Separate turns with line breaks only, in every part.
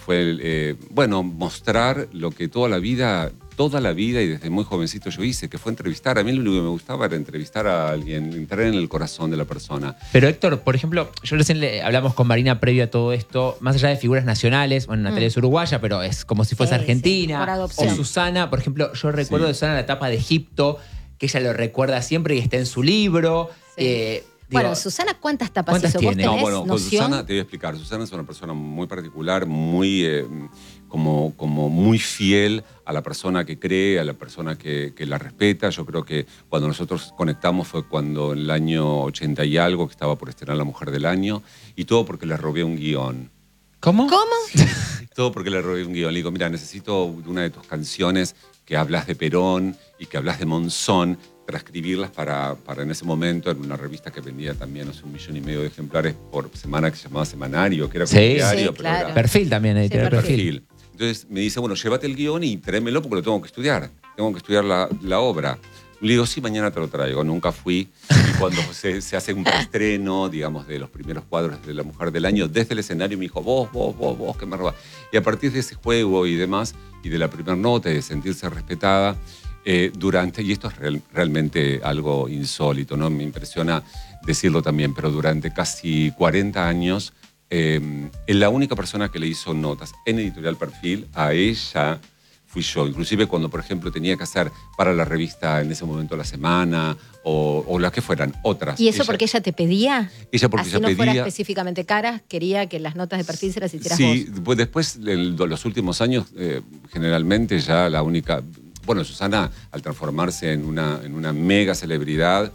fue bueno, mostrar lo que toda la vida y desde muy jovencito yo hice, que fue entrevistar. A mí lo único que me gustaba era entrevistar a alguien, entrar en el corazón de la persona.
Pero Héctor, por ejemplo, yo recién hablamos con Marina previo a todo esto, más allá de figuras nacionales, bueno, Natalia es uruguaya, pero es como si fuese argentina.
por adopción.
O Susana, por ejemplo, yo recuerdo de Susana la etapa de Egipto, que ella lo recuerda siempre y está en su libro.
Sí. Bueno, Susana, ¿cuántas tapas hizo? ¿Vos tenés
Bueno, con
noción?
Susana te voy a explicar. Susana es una persona muy particular, muy como muy fiel a la persona que cree, a la persona que la respeta. Yo creo que cuando nosotros conectamos fue cuando en el año 80 y algo, que estaba por estrenar La Mujer del Año, y todo porque le robé un guión.
¿Cómo?
¿Cómo?
Todo porque le robé un guión. Le digo, mira, necesito una de tus canciones que hablas de Perón y que hablas de Monzón, transcribirlas para en ese momento, en una revista que vendía también 1,5 millones de ejemplares por semana, que se llamaba Semanario, que era como diario,
sí,
pero
claro.
era
Perfil también, editorial Perfil.
Entonces me dice, bueno, llévate el guión y tráemelo porque lo tengo que estudiar. Tengo que estudiar la obra. Le digo, sí, mañana te lo traigo. Nunca fui. Y cuando se hace un preestreno, digamos, de los primeros cuadros de La Mujer del Año, desde el escenario me dijo, vos, que me robás. Y a partir de ese juego y demás, y de la primera nota y de sentirse respetada, y esto es realmente algo insólito, ¿no? Me impresiona decirlo también, pero durante casi 40 años, la única persona que le hizo notas en Editorial Perfil, a ella fui yo. Inclusive cuando, por ejemplo, tenía que hacer para la revista en ese momento La Semana o las que fueran, otras.
¿Y eso porque ella te pedía?
Ella porque
así
ella
no
pedía.
fuera específicamente Caras, quería que las notas de Perfil se las hicieras vos.
Sí, pues después, los últimos años, generalmente ya la única... Bueno, Susana, al transformarse en una mega celebridad,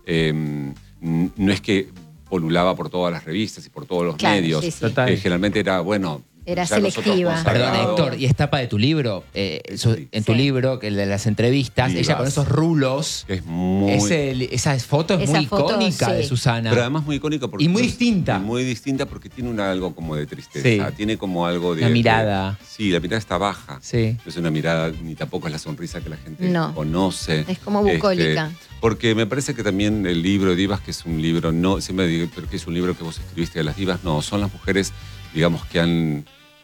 no es que polulaba por todas las revistas y por todos los medios.
Sí, sí.
Generalmente era, bueno...
Era selectiva.
Perdón, Héctor, y es tapa de tu libro. En tu libro, que el de las entrevistas, ella con esos rulos.
Es muy...
esa foto es muy icónica de Susana.
Pero además muy icónica porque...
Y muy distinta.
Muy distinta porque tiene algo como de tristeza.
Sí.
Tiene como algo de...
La mirada.
Sí, la mirada está baja.
Sí.
No es una mirada, ni tampoco es la sonrisa que la gente conoce.
Es como bucólica.
Porque me parece que también el libro de Divas, que es un libro, no, siempre digo, pero que es un libro que vos escribiste de las divas, no, son las mujeres, digamos, que han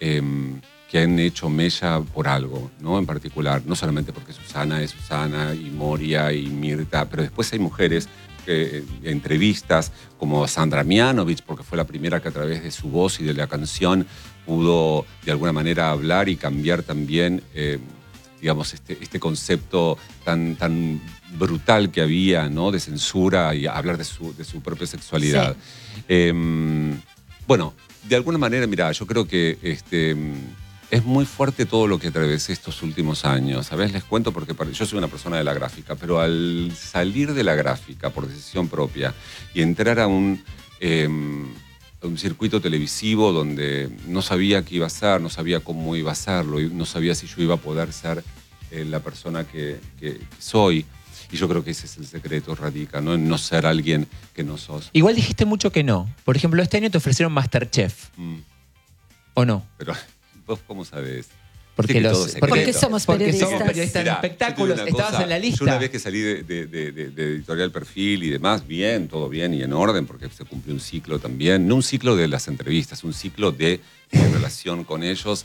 hecho mella por algo, ¿no? En particular, no solamente porque Susana es Susana y Moria y Mirta, pero después hay mujeres, entrevistas como Sandra Mianovich, porque fue la primera que a través de su voz y de la canción pudo de alguna manera hablar y cambiar también, digamos, este concepto tan brutal que había, ¿no? De censura y hablar de su propia sexualidad. Sí. Bueno, de alguna manera, mira, yo creo que es muy fuerte todo lo que atravesé estos últimos años. A veces les cuento porque yo soy una persona de la gráfica, pero al salir de la gráfica por decisión propia y entrar a un circuito televisivo donde no sabía qué iba a ser, no sabía cómo iba a hacerlo, no sabía si yo iba a poder ser la persona que soy. Y yo creo que ese es el secreto, radica, ¿no? En no ser alguien que no sos.
Igual dijiste mucho que no. Por ejemplo, este año te ofrecieron MasterChef. ¿O no?
Pero, ¿vos cómo sabés?
Porque somos periodistas.
Porque somos periodistas de espectáculos. Estabas en la lista.
Yo una vez que salí de Editorial Perfil y demás, bien, todo bien y en orden, porque se cumplió un ciclo también. No un ciclo de las entrevistas, un ciclo de relación con ellos.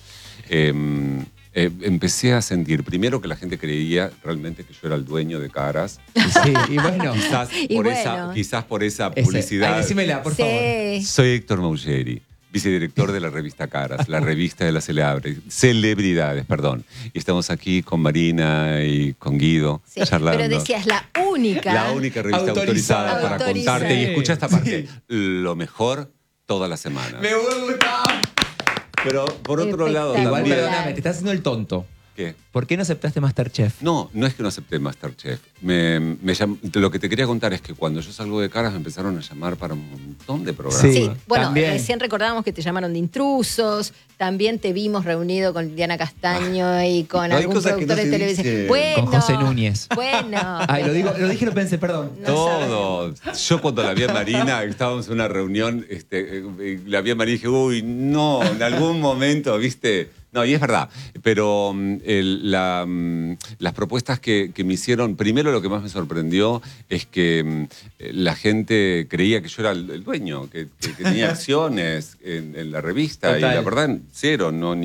Empecé a sentir, primero, que la gente creía realmente que yo era el dueño de Caras.
Sí, y bueno.
Quizás por esa publicidad.
Ay, decímela, por favor.
Soy Héctor Maugeri, vicedirector de la revista Caras, la revista de las celebridades, perdón. Y estamos aquí con Marina y con Guido, charlando.
Pero decías, la única
revista autorizada para contarte. Y escucha esta parte. Lo mejor toda la semana.
¡Me gusta!
Pero por otro lado
igual,
también...
perdóname, te estás haciendo el tonto.
¿Qué?
¿Por qué no aceptaste MasterChef?
No es que no acepté MasterChef. Lo que te quería contar es que cuando yo salgo de Caras me empezaron a llamar para un montón de programas.
Sí, bueno, recién recordábamos que te llamaron de intrusos, también te vimos reunido con Diana Castaño y con algún productor de televisión.
Con José Núñez.
Bueno.
Ay, lo dije, lo pensé, perdón.
Todo. Yo cuando la vi a Marina, estábamos en una reunión, la vi a Marina y dije, uy, no, en algún momento, ¿viste? No, y es verdad, pero las propuestas que me hicieron, primero lo que más me sorprendió es que la gente creía que yo era el dueño, que tenía acciones en la revista. Total. Y la verdad, cero, no,